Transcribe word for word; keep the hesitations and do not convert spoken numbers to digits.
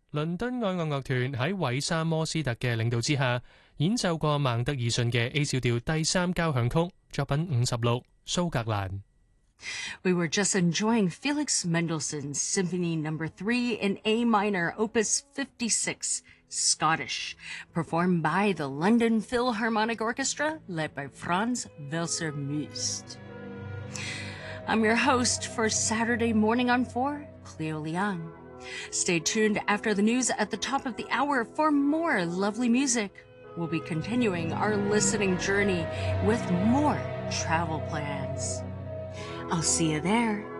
倫敦愛樂樂團喺韋沙摩斯特嘅領導之下，演奏過孟德爾遜嘅 A 小調第三交響曲作品五十六蘇格蘭。 We were just enjoying Felix Mendelssohn's Symphony Number Three in A minor, Opus fifty-six, Scottish, performed by the London Philharmonic Orchestra, led by Franz Welser-Möst. I'm your host for Saturday Morning on Four, Cleo Liang. Stay tuned after the news at the top of the hour for more lovely music. We'll be continuing our listening journey with more travel plans. I'll see you there.